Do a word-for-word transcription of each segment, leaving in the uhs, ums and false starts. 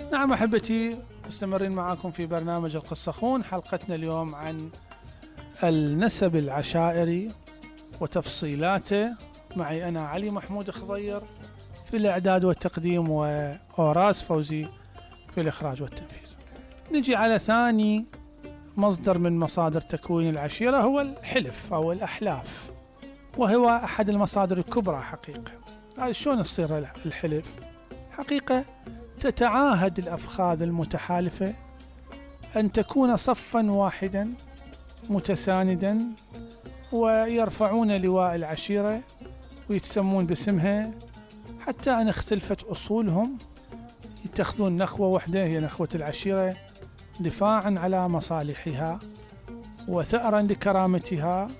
نعم أحبتي، مستمرين معكم في برنامج القصة خون. حلقتنا اليوم عن النسب العشائري وتفصيلاته. معي أنا علي محمود خضير في الإعداد والتقديم، وأوراس فوزي في الإخراج والتنفيذ. نجي على ثاني مصدر من مصادر تكوين العشيرة، هو الحلف أو الأحلاف، وهو أحد المصادر الكبرى حقيقة. شلون يصير الحلف؟ حقيقة تتعاهد الأفخاذ المتحالفة أن تكون صفا واحدا متساندا، ويرفعون لواء العشيرة ويتسمون باسمها، حتى أن اختلفت أصولهم يتخذون نخوة واحدة هي نخوة العشيرة، دفاعا على مصالحها وثأرا لكرامتها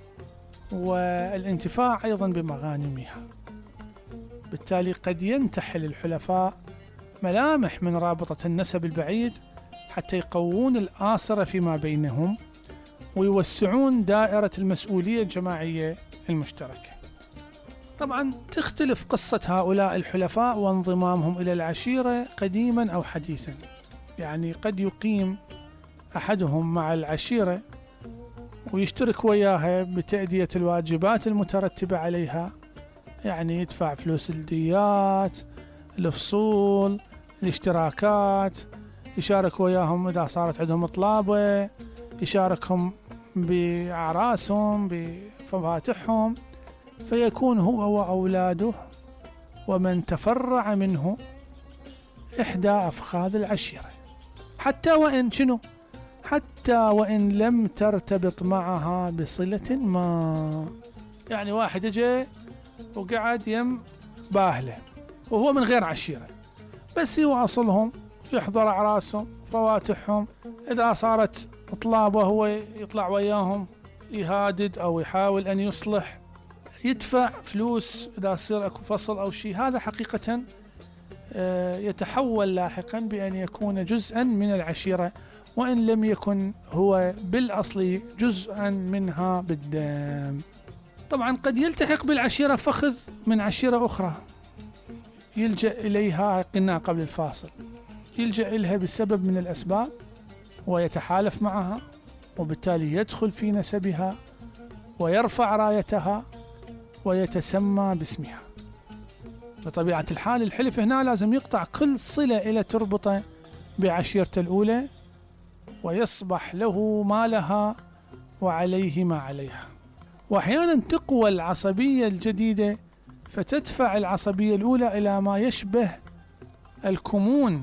والانتفاع أيضا بمغانمها. بالتالي قد ينتحل الحلفاء ملامح من رابطة النسب البعيد حتى يقوون الآصرة فيما بينهم ويوسعون دائرة المسؤولية الجماعية المشتركة. طبعا تختلف قصة هؤلاء الحلفاء وانضمامهم إلى العشيرة قديما أو حديثا. يعني قد يقيم أحدهم مع العشيرة ويشترك وياها بتأدية الواجبات المترتبة عليها، يعني يدفع فلوس الديات، الفصول، الاشتراكات، يشارك وياهم إذا صارت عندهم طلابة، يشاركهم بأعراسهم بفواتحهم، فيكون هو وأولاده ومن تفرع منه إحدى أفخاذ العشيرة، حتى وإن شنو حتى وإن لم ترتبط معها بصلة ما. يعني واحد جاء وقعد يم باهله وهو من غير عشيرة، بس يواصلهم، يحضر أعراسهم، فواتحهم، إذا صارت طلابة هو يطلع وياهم يهادد أو يحاول أن يصلح، يدفع فلوس إذا صير أكو فصل أو شيء. هذا حقيقة يتحول لاحقا بأن يكون جزءا من العشيرة، وإن لم يكن هو بالأصل جزءا منها بالدم. طبعا قد يلتحق بالعشيرة فخذ من عشيرة أخرى يلجأ إليها، قلنا قبل الفاصل، يلجأ إليها بسبب من الأسباب ويتحالف معها، وبالتالي يدخل في نسبها ويرفع رايتها ويتسمى باسمها. بطبيعة الحال الحلف هنا لازم يقطع كل صلة إلى تربطه بعشيرته الأولى، ويصبح له ما لها وعليه ما عليها. وأحيانا تقوى العصبية الجديدة فتدفع العصبية الأولى إلى ما يشبه الكمون